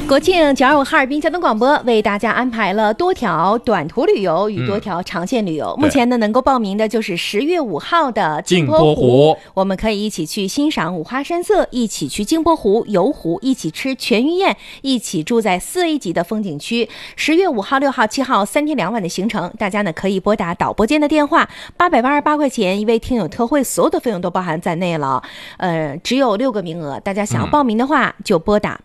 国庆925哈尔滨交通广播为大家安排了多条短途旅游与多条长线旅游。目前呢，能够报名的就是10月5号的镜泊湖，我们可以一起去欣赏五花山色，一起去镜泊湖游湖，一起吃全鱼宴，一起住在4A 级的风景区。10月5号、6号、7号3天2晚的行程，大家呢可以拨打导播间的电话，888块钱一位听友特惠，所有的费用都包含在内了。只有6个名额，大家想要报名的话，就拨打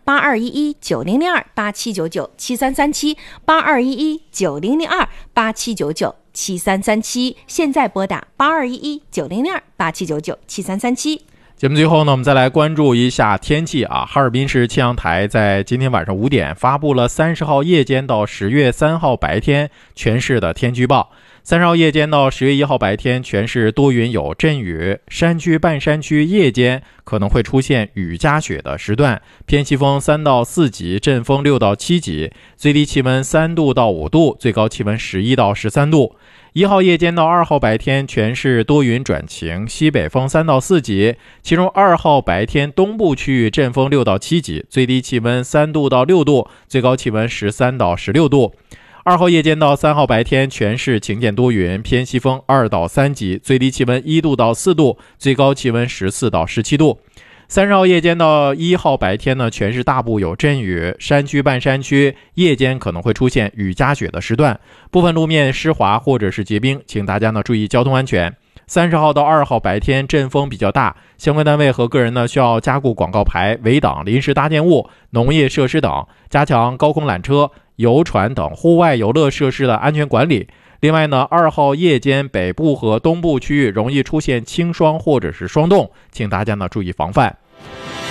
8211-9002-8799-7337，8211-9002-8799-7337，现在拨打8211-9002-8799-7337。 节目最后呢，我们再来关注一下天气啊。哈尔滨市气象台在今天晚上5点发布了30号夜间到10月3号白天全市的天气预报。30号夜间到10月1号白天，全市多云有阵雨，山区半山区夜间可能会出现雨夹雪的时段，偏西风3到4级，阵风6到7级，最低气温3度到5度，最高气温11到13度。1号夜间到2号白天，全市多云转晴，西北风3到4级，其中2号白天东部区域阵风6到7级，最低气温3度到6度，最高气温13到16度。2号夜间到3号白天，全市晴间多云，偏西风2到3级，最低气温1度到4度，最高气温14到17度。30号夜间到1号白天呢，全市大部有阵雨，山区半山区夜间可能会出现雨夹雪的时段，部分路面湿滑或者是结冰，请大家呢注意交通安全。30号到2号白天阵风比较大，相关单位和个人呢需要加固广告牌、围挡、临时搭建物、农业设施等，加强高空缆车、游船等户外游乐设施的安全管理。另外呢，2号夜间北部和东部区域容易出现轻霜或者是霜冻，请大家呢注意防范。